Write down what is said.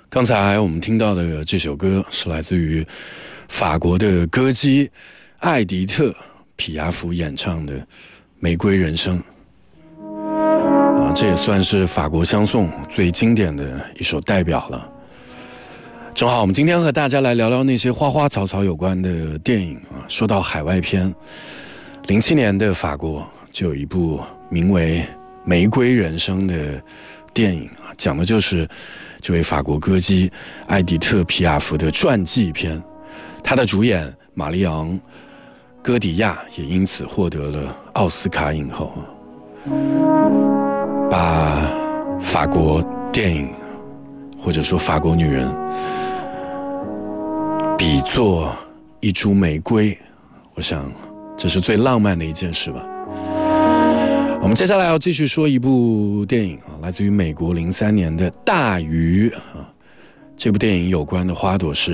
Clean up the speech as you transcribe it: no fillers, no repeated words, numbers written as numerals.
刚才我们听到的这首歌是来自于法国的歌姬艾迪特·皮亚夫演唱的《玫瑰人生》这也算是法国香颂最经典的一首代表了。正好我们今天和大家来聊聊那些花花草草有关的电影说到海外片，07年的法国就有一部名为《玫瑰人生》的电影讲的就是这位法国歌姬艾迪特·皮亚夫的传记片。她的主演玛丽昂·戈迪亚也因此获得了奥斯卡影后，把法国电影或者说法国女人比作一株玫瑰，我想这是最浪漫的一件事吧。我们接下来要继续说一部电影来自于美国03年的《大鱼》这部电影有关的花朵是